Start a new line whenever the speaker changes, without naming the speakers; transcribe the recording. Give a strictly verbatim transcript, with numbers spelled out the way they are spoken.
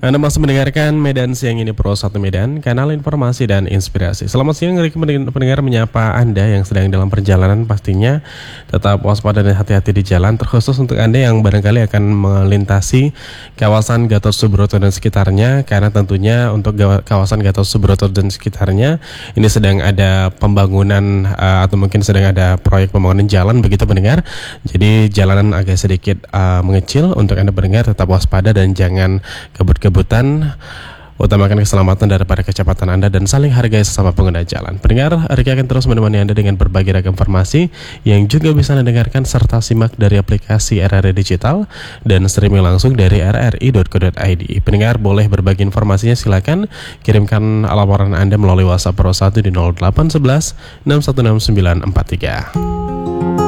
Anda masih mendengarkan Medan Siang ini Pro satu Medan, kanal informasi dan inspirasi. Selamat siang, pendengar, menyapa Anda yang sedang dalam perjalanan. Pastinya tetap waspada dan hati-hati di jalan, terkhusus untuk Anda yang barangkali akan melintasi kawasan Gatot Subroto dan sekitarnya, karena tentunya untuk kawasan Gatot Subroto dan sekitarnya ini sedang ada pembangunan uh, atau mungkin sedang ada proyek pembangunan jalan, begitu pendengar. Jadi jalanan agak sedikit uh, mengecil. Untuk Anda pendengar tetap waspada dan jangan kebut-kebutan. Utamakan keselamatan daripada kecepatan Anda dan saling hargai sesama pengguna jalan. Pendengar, Riki akan terus menemani Anda dengan berbagai ragam informasi yang juga bisa Anda dengarkan serta simak dari aplikasi R R I Digital dan streaming langsung dari r r i dot co dot i d. Pendengar boleh berbagi informasinya, silakan kirimkan laporan Anda melalui WhatsApp Pro satu di nol delapan satu satu enam satu enam sembilan empat tiga.